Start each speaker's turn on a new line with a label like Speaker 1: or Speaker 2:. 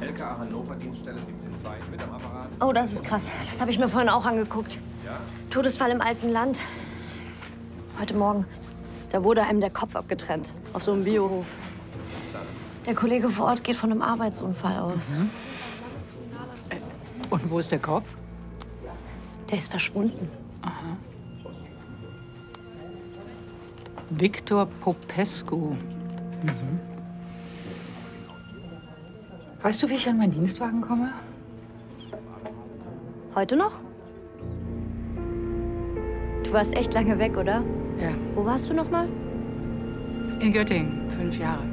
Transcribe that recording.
Speaker 1: LKA Hannover, Dienststelle 17.2. Mit am Apparat.
Speaker 2: Oh, das ist krass. Das habe ich mir vorhin auch angeguckt.
Speaker 1: Ja?
Speaker 2: Todesfall im alten Land. Heute Morgen. Da wurde einem der Kopf abgetrennt. Auf so einem Biohof. Der Kollege vor Ort geht von einem Arbeitsunfall aus.
Speaker 3: Mhm. Und wo ist der Kopf?
Speaker 2: Der ist verschwunden.
Speaker 3: Aha. Viktor Popescu. Mhm. Weißt du, wie ich an meinen Dienstwagen komme?
Speaker 2: Heute noch? Du warst echt lange weg, oder?
Speaker 3: Ja.
Speaker 2: Wo warst du noch mal?
Speaker 3: In Göttingen, 5 Jahre.